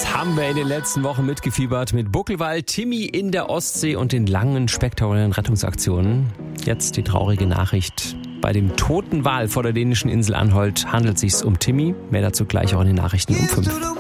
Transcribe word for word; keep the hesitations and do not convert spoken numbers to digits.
Was haben wir in den letzten Wochen mitgefiebert mit Buckelwald, Timmy in der Ostsee und den langen, spektakulären Rettungsaktionen? Jetzt die traurige Nachricht. Bei dem toten Wal vor der dänischen Insel Anholt handelt es sich um Timmy. Mehr dazu gleich auch in den Nachrichten um fünf.